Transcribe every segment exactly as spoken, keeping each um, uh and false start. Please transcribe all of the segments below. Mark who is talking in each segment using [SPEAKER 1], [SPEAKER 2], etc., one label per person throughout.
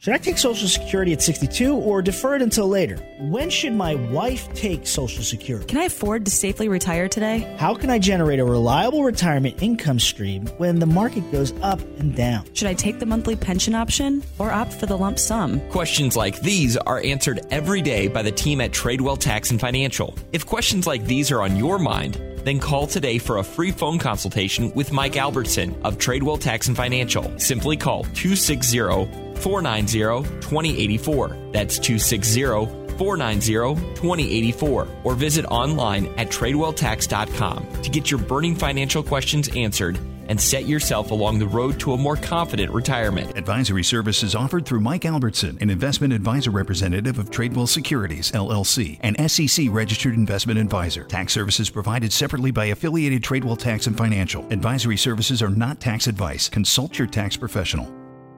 [SPEAKER 1] Should I take Social Security at sixty-two or defer it until later? When should my wife take Social Security?
[SPEAKER 2] Can I afford to safely retire today?
[SPEAKER 1] How can I generate a reliable retirement income stream when the market goes up and down?
[SPEAKER 2] Should I take the monthly pension option or opt for the lump sum?
[SPEAKER 3] Questions like these are answered every day by the team at Tradewell Tax and Financial. If questions like these are on your mind, then call today for a free phone consultation with Mike Albertson of Tradewell Tax and Financial. Simply call two six zero, four nine zero, two zero eight four. That's two six zero, four nine zero, two zero eight four. Or visit online at tradewell tax dot com to get your burning financial questions answered and set yourself along the road to a more confident retirement.
[SPEAKER 4] Advisory services offered through Mike Albertson, an investment advisor representative of Tradewell Securities, L L C, an S E C-registered investment advisor. Tax services provided separately by affiliated Tradewell Tax and Financial. Advisory services are not tax advice. Consult your tax professional.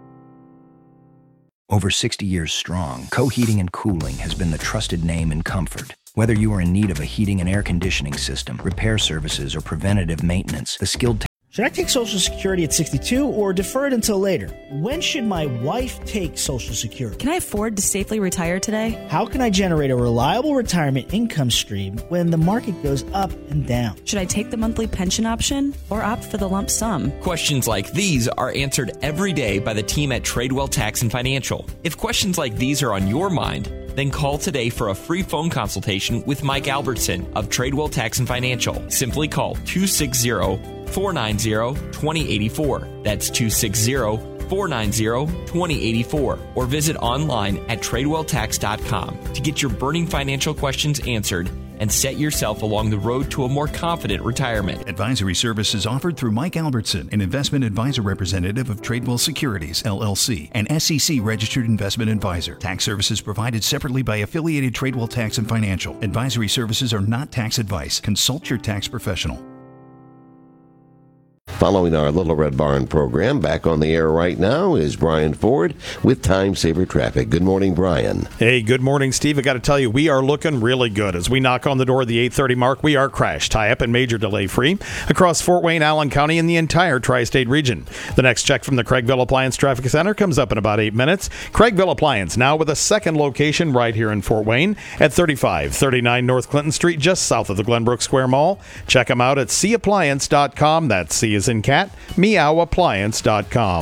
[SPEAKER 5] Over sixty years strong, Coheating and Cooling has been the trusted name in comfort. Whether you are in need of a heating and air conditioning system, repair services, or preventative maintenance, the skilled
[SPEAKER 1] Should I take Social Security at sixty-two or defer it until later? When should my wife take Social Security?
[SPEAKER 2] Can I afford to safely retire today?
[SPEAKER 1] How can I generate a reliable retirement income stream when the market goes up and down?
[SPEAKER 2] Should I take the monthly pension option or opt for the lump sum?
[SPEAKER 3] Questions like these are answered every day by the team at Tradewell Tax and Financial. If questions like these are on your mind, then call today for a free phone consultation with Mike Albertson of Tradewell Tax and Financial. Simply call two six zero, four nine zero, two zero eight four. That's two six zero, four nine zero, two zero eight four. Or visit online at tradewell tax dot com to get your burning financial questions answered and set yourself along the road to a more confident retirement.
[SPEAKER 4] Advisory services offered through Mike Albertson, an investment advisor representative of Tradewell Securities, L L C, an S E C-registered investment advisor. Tax services provided separately by affiliated Tradewell Tax and Financial. Advisory services are not tax advice. Consult your tax professional.
[SPEAKER 6] Following our Little Red Barn program, back on the air right now is Brian Ford with Time Saver Traffic. Good morning, Brian.
[SPEAKER 7] Hey, good morning, Steve. I got to tell you, we are looking really good. As we knock on the door of the eight thirty mark, we are crash, tie-up, and major delay-free across Fort Wayne, Allen County, and the entire tri-state region. The next check from the Craigville Appliance Traffic Center comes up in about eight minutes. Craigville Appliance now with a second location right here in Fort Wayne at thirty-five thirty-nine North Clinton Street, just south of the Glenbrook Square Mall. Check them out at c appliance dot com. That's C as in cat, meow appliance dot com.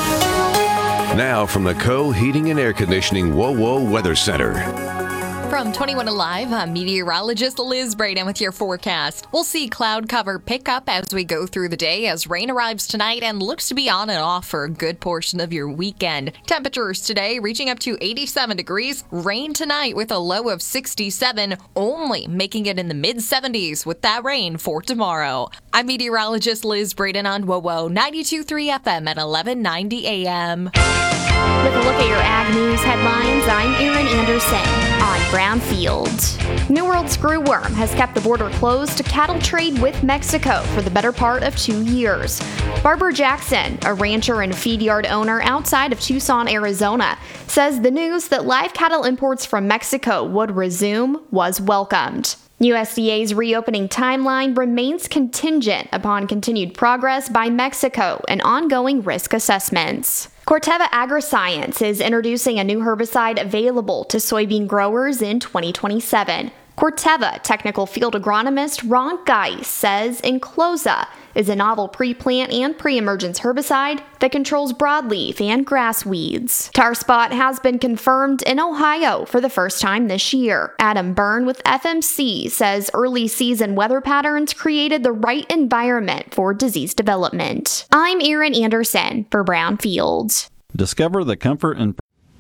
[SPEAKER 8] Now from the Co Heating and Air Conditioning Whoa Whoa Weather Center.
[SPEAKER 9] From twenty-one Alive, I'm meteorologist Liz Braden with your forecast. We'll see cloud cover pick up as we go through the day as rain arrives tonight and looks to be on and off for a good portion of your weekend. Temperatures today reaching up to eighty-seven degrees. Rain tonight with a low of sixty-seven, only making it in the mid seventies with that rain for tomorrow. I'm meteorologist Liz Braden on W O W O ninety-two point three F M at eleven ninety A M.
[SPEAKER 10] With a look at your Ag News headlines, I'm Erin Anderson on Brownfield. New World screwworm has kept the border closed to cattle trade with Mexico for the better part of two years. Barbara Jackson, a rancher and feed yard owner outside of Tucson, Arizona, says the news that live cattle imports from Mexico would resume was welcomed. U S D A's reopening timeline remains contingent upon continued progress by Mexico and ongoing risk assessments. Corteva Agriscience is introducing a new herbicide available to soybean growers in twenty twenty-seven. Corteva technical field agronomist Ron Geis says Enclosa is a novel pre-plant and pre-emergence herbicide that controls broadleaf and grass weeds. Tar spot has been confirmed in Ohio for the first time this year. Adam Byrne with F M C says early season weather patterns created the right environment for disease development. I'm Erin Anderson for Brownfield.
[SPEAKER 11] Discover the comfort and...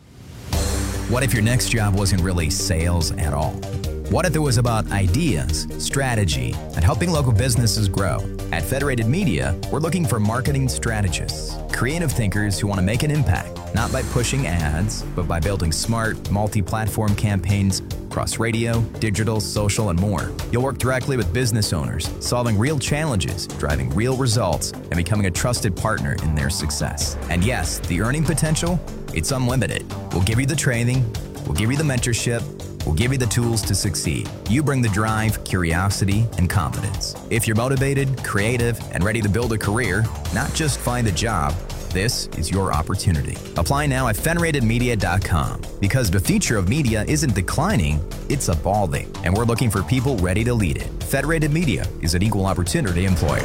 [SPEAKER 12] What if your next job wasn't really sales at all? What if it was about ideas, strategy, and helping local businesses grow? At Federated Media, we're looking for marketing strategists, creative thinkers who want to make an impact, not by pushing ads, but by building smart, multi-platform campaigns across radio, digital, social, and more. You'll work directly with business owners, solving real challenges, driving real results, and becoming a trusted partner in their success. And yes, the earning potential, it's unlimited. We'll give you the training, we'll give you the mentorship, we'll give you the tools to succeed. You bring the drive, curiosity, and confidence. If you're motivated, creative, and ready to build a career, not just find a job, This is your opportunity. Apply now at federated media dot com because the future of media isn't declining, it's evolving, and we're looking for people ready to lead it. Federated Media is an equal opportunity employer.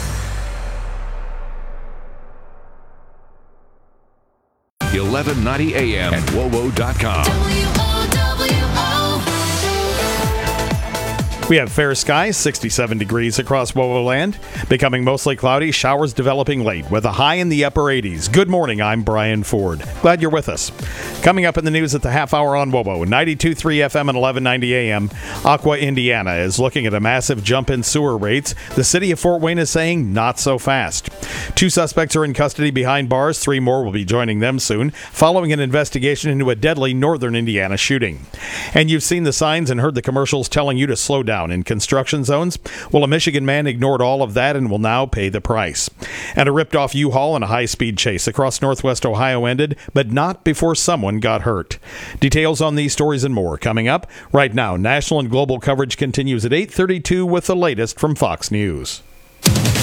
[SPEAKER 8] eleven ninety A M at W O W O dot com.
[SPEAKER 7] We have fair skies, sixty-seven degrees across WOWO land, becoming mostly cloudy, showers developing late with a high in the upper eighties. Good morning, I'm Brian Ford. Glad you're with us. Coming up in the news at the half hour on WOWO, ninety-two point three F M and eleven ninety A M, Aqua, Indiana is looking at a massive jump in sewer rates. The city of Fort Wayne is saying not so fast. Two suspects are in custody behind bars. Three more will be joining them soon, following an investigation into a deadly northern Indiana shooting. And you've seen the signs and heard the commercials telling you to slow down in construction zones. Well, a Michigan man ignored all of that and will now pay the price. And a ripped-off U-Haul and a high-speed chase across northwest Ohio ended, but not before someone got hurt. Details on these stories and more coming up. Right now, national and global coverage continues at eight thirty-two with the latest from Fox News.